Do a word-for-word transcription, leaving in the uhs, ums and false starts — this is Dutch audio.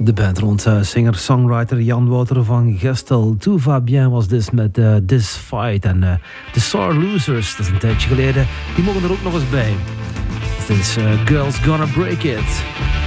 De band rond uh, singer-songwriter Jan Wouter van Gestel. Tout va bien was dit met uh, This Fight. En uh, The Sore Losers, dat is een tijdje geleden. Die mogen er ook nog eens bij. Dit is uh, Girls Gonna Break It.